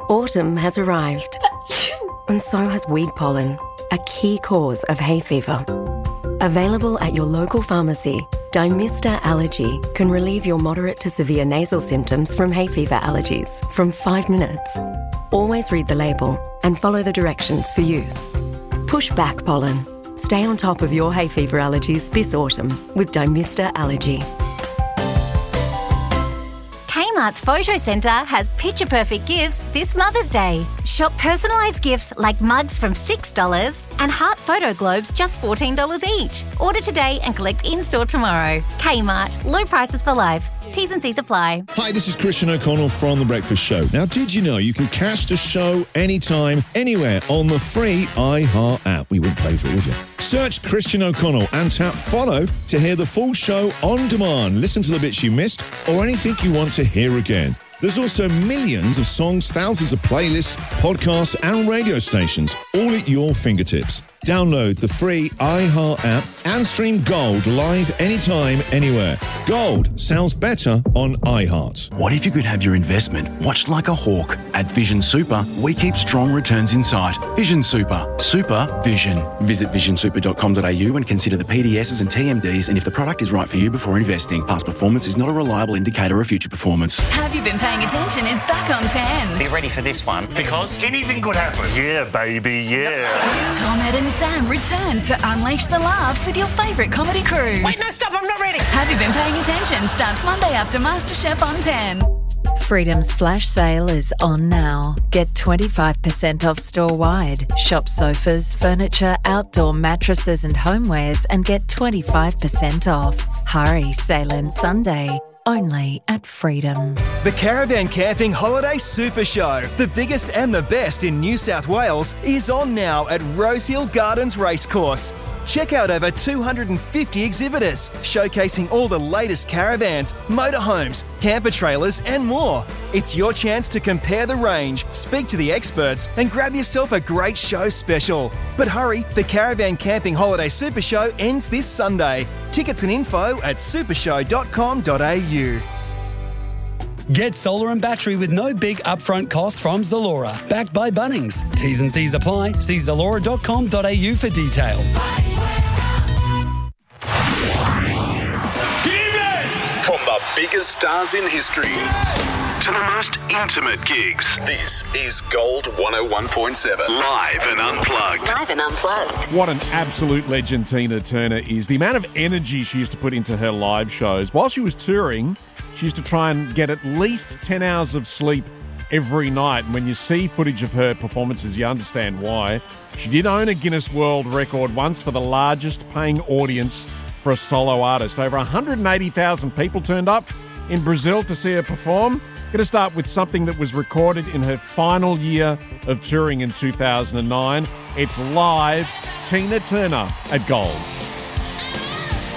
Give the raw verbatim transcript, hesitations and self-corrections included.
Autumn has arrived, and so has weed pollen, a key cause of hay fever. Available at your local pharmacy, Dymista Allergy can relieve your moderate to severe nasal symptoms from hay fever allergies from five minutes. Always read the label and follow the directions for use. Push back pollen. Stay on top of your hay fever allergies this autumn with Dymista Allergy. Kmart's Photo Centre has picture-perfect gifts this Mother's Day. Shop personalised gifts like mugs from six dollars and heart photo globes just fourteen dollars each. Order today and collect in-store tomorrow. Kmart. Low prices for life. T's and C's apply. Hi, this is Christian O'Connell from The Breakfast Show. Now, did you know you can catch the show anytime, anywhere on the free iHeart app? We wouldn't pay for it, would you? Search Christian O'Connell and tap follow to hear the full show on demand. Listen to the bits you missed or anything you want to hear again. There's also millions of songs, thousands of playlists, podcasts and radio stations, all at your fingertips. Download the free iHeart app and stream Gold live anytime, anywhere. Gold sounds better on iHeart. What if you could have your investment watched like a hawk? At Vision Super, we keep strong returns in sight. Vision Super. Super Vision. Visit vision super dot com dot a u and consider the P D Ss and T M Ds and if the product is right for you before investing. Past performance is not a reliable indicator of future performance. Have You Been Paying Attention is back on ten. Be ready for this one, because anything could happen. Yeah, baby, yeah. Tom, Ed and Sam return to unleash the laughs with your favourite comedy crew. Wait, no, stop, I'm not ready. Have You Been Paying Attention starts Monday after MasterChef on ten. Freedom's flash sale is on now. Get twenty-five percent off store-wide. Shop sofas, furniture, outdoor mattresses and homewares and get twenty-five percent off. Hurry, sale ends Sunday. Only at Freedom. The Caravan Camping Holiday Super Show, the biggest and the best in New South Wales, is on now at Rosehill Gardens Racecourse. Check out over two hundred fifty exhibitors, showcasing all the latest caravans, motorhomes, camper trailers and more. It's your chance to compare the range, speak to the experts and grab yourself a great show special. But hurry, the Caravan Camping Holiday Super Show ends this Sunday. Tickets and info at supershow dot com dot a u. Get solar and battery with no big upfront costs from Zalora. Backed by Bunnings. T's and C's apply. See zalora dot com dot a u for details. From the biggest stars in history to the most intimate gigs, this is Gold one oh one point seven. Live and unplugged. Live and unplugged. What an absolute legend Tina Turner is. The amount of energy she used to put into her live shows. While she was touring, she used to try and get at least ten hours of sleep every night. And when you see footage of her performances, you understand why. She did own a Guinness World Record once for the largest paying audience for a solo artist. Over one hundred eighty thousand people turned up in Brazil to see her perform. Going to start with something that was recorded in her final year of touring in two thousand nine. It's live, Tina Turner at Gold.